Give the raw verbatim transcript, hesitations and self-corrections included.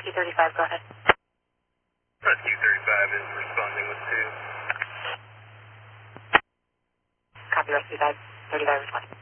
Rescue thirty-five, go ahead. Rescue thirty-five is responding with two. Copy, Rescue thirty-five, responding.